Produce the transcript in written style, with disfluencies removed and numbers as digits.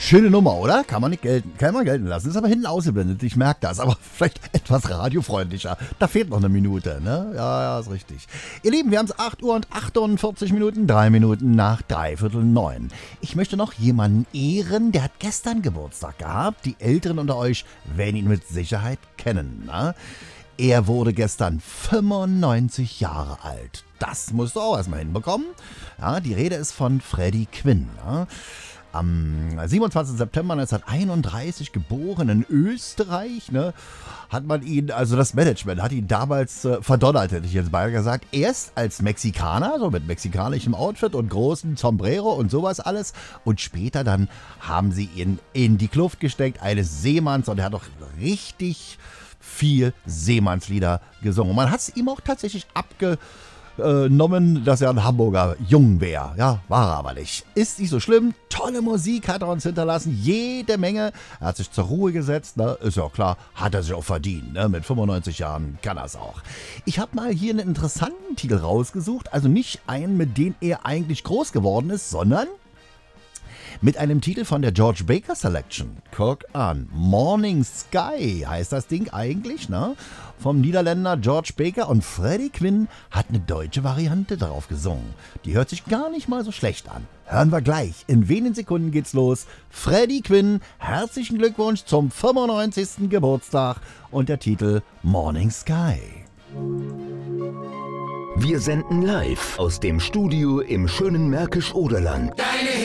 Schöne Nummer, oder? Kann man nicht gelten. Kann man gelten lassen. Ist aber hinten ausgeblendet. Ich merke das. Aber vielleicht etwas radiofreundlicher. Da fehlt noch eine Minute, ne? Ja, ist richtig. Ihr Lieben, wir haben es 8 Uhr und 48 Minuten. 3 Minuten nach 8:45. Ich möchte noch jemanden ehren, der hat gestern Geburtstag gehabt. Die Älteren unter euch werden ihn mit Sicherheit kennen, ne? Er wurde gestern 95 Jahre alt. Das musst du auch erstmal hinbekommen. Ja, die Rede ist von Freddie Quinn, ne? Am 27. September 1931 geboren in Österreich, ne, hat man ihn, also das Management hat ihn damals verdonnert, hätte ich jetzt beinahe gesagt. Erst als Mexikaner, so mit mexikanischem Outfit und großen Sombrero und sowas alles. Und später dann haben sie ihn in die Kluft gesteckt, eines Seemanns. Und er hat doch richtig viel Seemannslieder gesungen. Und man hat es ihm auch tatsächlich abgenommen, dass er ein Hamburger Jung wäre. Ja, war er aber nicht. Ist nicht so schlimm. Tolle Musik hat er uns hinterlassen. Jede Menge. Er hat sich zur Ruhe gesetzt. Ne? Ist ja auch klar, hat er sich auch verdient. Ne? Mit 95 Jahren kann er es auch. Ich habe mal hier einen interessanten Titel rausgesucht. Also nicht einen, mit dem er eigentlich groß geworden ist, sondern mit einem Titel von der George Baker Selection. Guck an. Morning Sky heißt das Ding eigentlich, ne? Vom Niederländer George Baker, und Freddie Quinn hat eine deutsche Variante darauf gesungen. Die hört sich gar nicht mal so schlecht an. Hören wir gleich. In wenigen Sekunden geht's los. Freddie Quinn, herzlichen Glückwunsch zum 95. Geburtstag und der Titel Morning Sky. Wir senden live aus dem Studio im schönen Märkisch-Oderland.